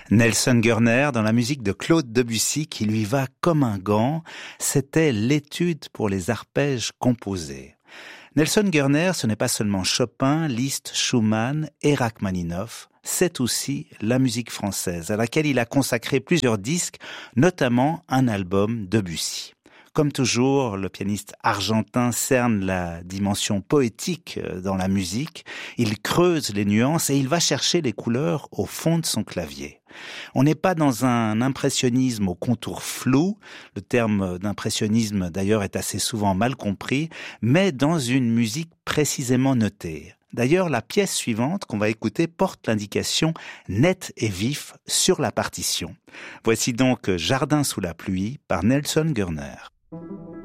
Nelson Gurner dans la musique de Claude Debussy qui lui va comme un gant, c'était l'étude pour les arpèges composés. Nelson Gurner, ce n'est pas seulement Chopin, Liszt, Schumann et Rachmaninoff, c'est aussi la musique française à laquelle il a consacré plusieurs disques, notamment un album Debussy. Comme toujours, le pianiste argentin cerne la dimension poétique dans la musique, il creuse les nuances et il va chercher les couleurs au fond de son clavier. On n'est pas dans un impressionnisme au contour flou, le terme d'impressionnisme d'ailleurs est assez souvent mal compris, mais dans une musique précisément notée. D'ailleurs, la pièce suivante qu'on va écouter porte l'indication net et vif sur la partition. Voici donc Jardin sous la pluie par Nelson Gurner.